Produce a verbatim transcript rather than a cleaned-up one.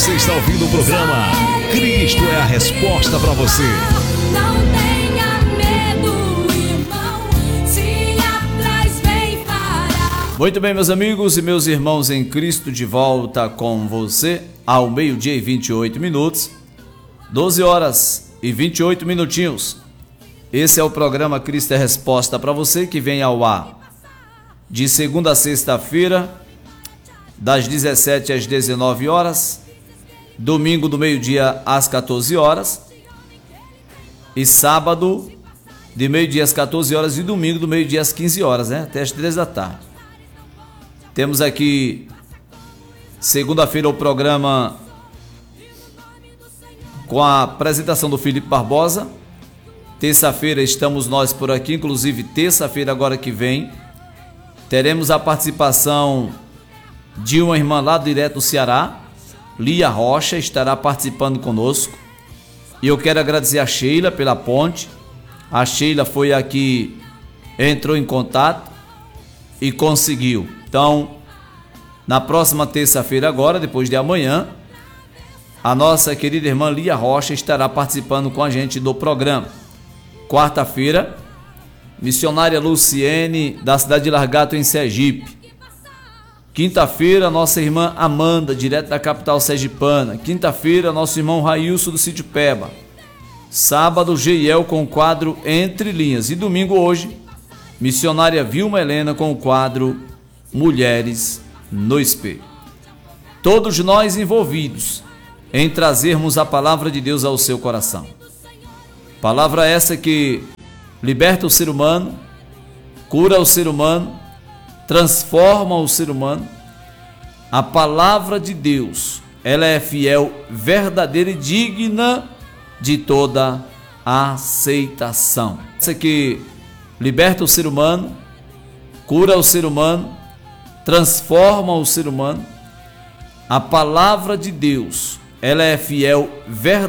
Você está ouvindo o programa Cristo é a Resposta para você. Não tenha medo, irmão, se atrás vem parar. Muito bem, meus amigos e meus irmãos em Cristo, de volta com você ao meio-dia e vinte e oito minutos, doze horas e vinte e oito minutinhos. Esse é o programa Cristo é a Resposta para você, que vem ao ar de segunda a sexta-feira, das dezessete às dezenove horas, domingo do meio-dia às quatorze horas e sábado de meio-dia às quatorze horas e domingo do meio-dia às quinze horas, né? Até às três da tarde. Temos aqui segunda-feira o programa com a apresentação do Felipe Barbosa. Terça-feira estamos nós por aqui, inclusive terça-feira agora que vem teremos a participação de uma irmã lá direto do Ceará, Lia Rocha, estará participando conosco. E eu quero agradecer a Sheila pela ponte. A Sheila foi a que entrou em contato e conseguiu. Então, na próxima terça-feira agora, depois de amanhã, a nossa querida irmã Lia Rocha estará participando com a gente do programa. Quarta-feira, missionária Luciene, da cidade de Largato, em Sergipe. Quinta-feira, nossa irmã Amanda, direto da capital sergipana. Quinta-feira, nosso irmão Railson, do Sítio Peba. Sábado, Geiel com o quadro Entre Linhas. E domingo, hoje, missionária Vilma Helena com o quadro Mulheres no Espelho. Todos nós envolvidos em trazermos a palavra de Deus ao seu coração. Palavra essa que liberta o ser humano, cura o ser humano, transforma o ser humano. A palavra de Deus, ela é fiel, verdadeira e digna de toda aceitação. Essa que liberta o ser humano, cura o ser humano, transforma o ser humano. A palavra de Deus, ela é fiel, verdadeira